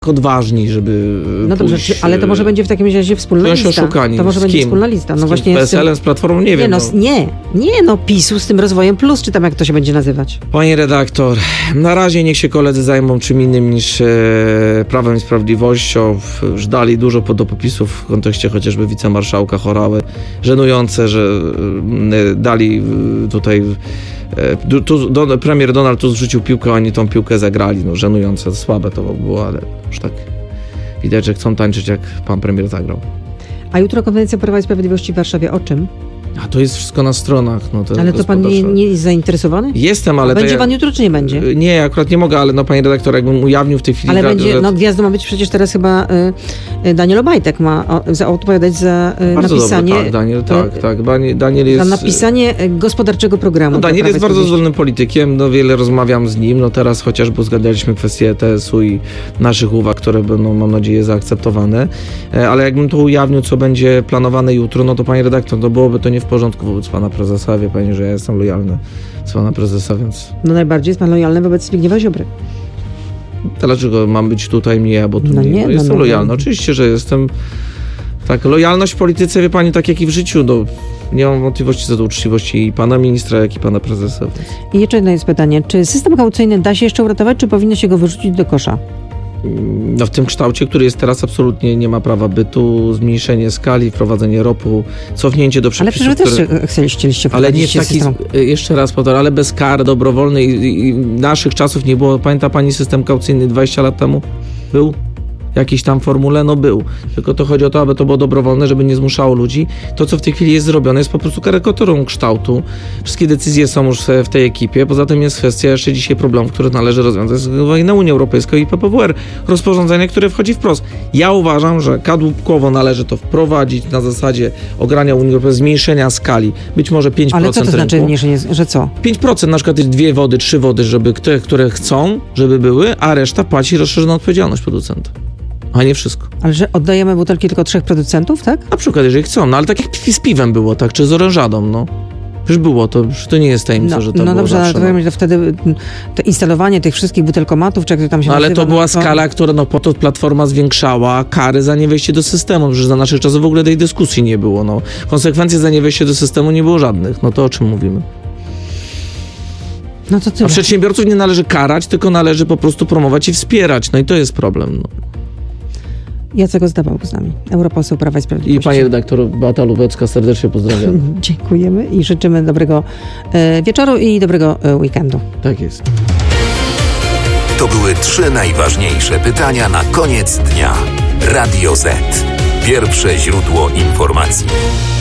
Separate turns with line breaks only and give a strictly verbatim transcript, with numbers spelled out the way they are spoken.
odważni, żeby
No dobrze,
pójść,
czy, ale to może będzie w takim razie wspólna
lista.
Oszukani. To może
z
będzie
kim?
wspólna lista. No
z
właśnie
P S L-em, z Platformą? Nie,
nie
wiem.
No,
No.
Nie, nie no, PiS-u z tym rozwojem plus, czy tam jak to się będzie nazywać?
Panie redaktor, na razie niech się koledzy zajmą czym innym niż e, Prawem i Sprawiedliwością. Już dali dużo podopopisów w kontekście chociażby wicemarszałka Horały. Żenujące, że e, dali e, tutaj e, tu, do, premier Donald Tusk zrzucił piłkę, a oni tą piłkę zagrali. No żenujące, słabe to było, ale już tak widać, że chcą tańczyć jak pan premier zagrał.
A jutro konwencja Prawa i Sprawiedliwości w Warszawie o czym?
A to jest wszystko na stronach. No, to
ale to pan nie, nie jest zainteresowany?
Jestem, ale...
A będzie
ja...
pan jutro, czy nie będzie?
Nie, akurat nie mogę, ale no pani redaktor, jakbym ujawnił w tej chwili...
Ale
rad,
będzie,
że...
no gwiazdą ma być przecież teraz chyba y, y, Daniel Obajtek ma o, za, odpowiadać za y,
bardzo
napisanie...
Dobry, tak, Daniel, tak, tak. Daniel jest...
Za napisanie y, gospodarczego programu.
No, Daniel jest bardzo zdolnym politykiem, no wiele rozmawiam z nim, no teraz chociażby uzgadnialiśmy kwestię T S u i naszych uwag, które będą, mam nadzieję, zaakceptowane, ale jakbym to ujawnił, co będzie planowane jutro, no to pani redaktor, to byłoby to nie w porządku wobec pana prezesa, wie pani, że ja jestem lojalny z pana prezesa, więc...
No najbardziej jest pan lojalny wobec Zbigniewa Ziobry.
Dlaczego mam być tutaj mnie, albo tu
no
nie?
nie?
No,
No,
jestem
no,
lojalny.
no.
Oczywiście, że jestem... Tak, lojalność w polityce, wie pani, tak jak i w życiu, no, nie mam wątpliwości co do uczciwości i pana ministra, jak i pana prezesa. Więc...
I jeszcze jedno jest pytanie, czy system kaucyjny da się jeszcze uratować, czy powinno się go wyrzucić do kosza?
No w tym kształcie, który jest teraz, absolutnie nie ma prawa bytu, zmniejszenie skali, wprowadzenie ropu, cofnięcie do przepisów,
Ale przecież wy
które...
też chcieliście
Ale nie w
wprowadzić
taki,
system.
jeszcze raz powtarzam, ale bez kar dobrowolnej i, i naszych czasów nie było. Pamięta pani system kaucyjny dwadzieścia lat temu? Był? Jakiejś tam formule? No był. Tylko to chodzi o to, aby to było dobrowolne, żeby nie zmuszało ludzi. To, co w tej chwili jest zrobione, jest po prostu karykaturą kształtu. Wszystkie decyzje są już w tej ekipie. Poza tym jest kwestia jeszcze dzisiaj problemów, które należy rozwiązać z uwagi na Unię Europejską i P P W R. Rozporządzenie, które wchodzi wprost. Ja uważam, że kadłubkowo należy to wprowadzić na zasadzie ogrania Unii Europejskiej, zmniejszenia skali. Być może pięć procent
Ale co to znaczy
rynku.
zmniejszenie, że co?
pięć procent na przykład jest dwie wody, trzy wody, żeby te, które chcą, żeby były, a reszta płaci rozszerzoną odpowiedzialność producenta. A nie wszystko.
Ale że oddajemy butelki tylko trzech producentów, tak?
Na przykład, jeżeli chcą, no ale tak jak z piwem było, tak, czy z orężadą, no. Już było, to, to nie jest tajemnica,
No,
że to
no
było
dobrze,
zawsze,
ale to,
no.
to wtedy to instalowanie tych wszystkich butelkomatów, czy jak to tam się
No, ale
nazywa,
to była
no,
skala, która, no po to Platforma zwiększała kary za niewejście do systemu, że za naszych czasów w ogóle tej dyskusji nie było, no. Konsekwencji za niewejście do systemu nie było żadnych, no to o czym mówimy?
No to tyle.
A przedsiębiorców nie należy karać, tylko należy po prostu promować i wspierać, no i to jest problem, no.
Jacek Ozdawał z nami, europoseł Prawa i Sprawiedliwości.
I pani redaktor Beata Lubecka, serdecznie pozdrawiam.
Dziękujemy i życzymy dobrego e, wieczoru i dobrego e, weekendu.
Tak jest.
To były trzy najważniejsze pytania na koniec dnia. Radio Z. Pierwsze źródło informacji.